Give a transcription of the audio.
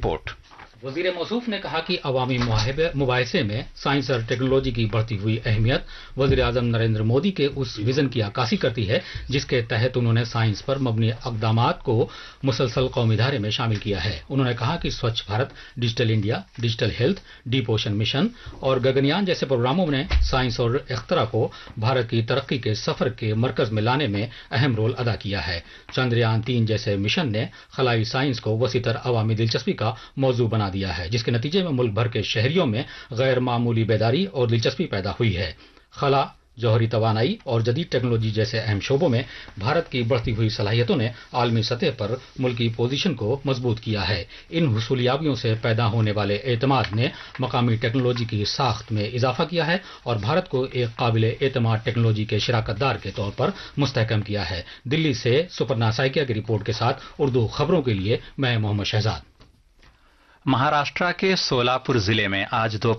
Report. वजीर मौसूफ ने कहा कि अवामी मुबाहिसे में साइंस और टेक्नोलॉजी की बढ़ती हुई अहमियत वजीर आजम नरेंद्र मोदी के उस विजन की अक्कासी करती है जिसके तहत उन्होंने साइंस पर मबनी इक़दामात को मुसलसल कौमी धारे में शामिल किया है। उन्होंने कहा कि स्वच्छ Bharat, digital India, digital health, deep ocean mission और गगनयान जैसे प्रोग्रामों ने साइंस और इख्तरा को भारत की तरक्की के सफर के मरकज में लाने में अहम रोल अदा किया है। चंद्रयान 3 जैसे मिशन ने खलाई साइंस को वसीतर अवामी दिलचस्पी का मौजू बना दिया है, जिसके नतीजे में मुल्क भर के शहरियों में गैर मामूली बेदारी और दिलचस्पी पैदा हुई है। खला, जौहरी तवानाई और जदीद टेक्नोलॉजी जैसे अहम शोबों में भारत की बढ़ती हुई सलाहियतों ने आलमी सतह पर मुल्क की पोजीशन को मजबूत किया है। इन हुसूलियाबियों से पैदा होने वाले एतमाद ने मकामी टेक्नोलॉजी की साख्त में इजाफा किया है और भारत को एक काबिल एतमाद टेक्नोलॉजी के शिराकतदार के तौर पर मुस्तहकम किया है। दिल्ली से सुपर्णा साइकिया की रिपोर्ट के साथ उर्दू खबरों के लिए मैं मोहम्मद शहजाद। महाराष्ट्र के सोलापुर जिले में आज